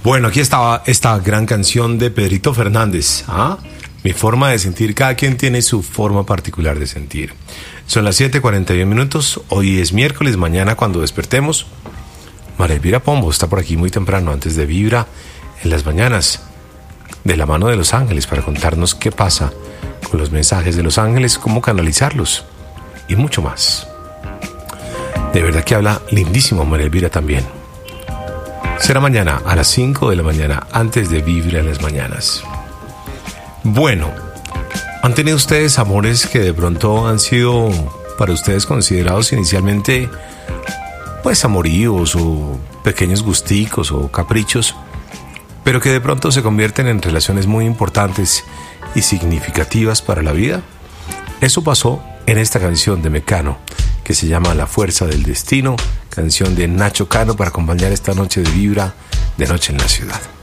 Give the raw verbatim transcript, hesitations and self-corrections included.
Bueno, aquí estaba esta gran canción de Pedrito Fernández. ¿Ah? Mi forma de sentir. Cada quien tiene su forma particular de sentir. Son las siete cuarenta y uno minutos. Hoy es miércoles. Mañana, cuando despertemos, María Elvira Pombo está por aquí muy temprano, antes de Vibra en las mañanas, de la mano de los ángeles, para contarnos qué pasa con los mensajes de los ángeles, cómo canalizarlos y mucho más. De verdad que habla lindísimo María Elvira también. Será mañana a las cinco de la mañana, antes de Vibra en las mañanas. Bueno, ¿han tenido ustedes amores que de pronto han sido para ustedes considerados inicialmente pues amoríos o pequeños gusticos o caprichos, pero que de pronto se convierten en relaciones muy importantes y significativas para la vida? Eso pasó en esta canción de Mecano, que se llama La Fuerza del Destino, canción de Nacho Cano, para acompañar esta noche de Vibra, de Noche en la Ciudad.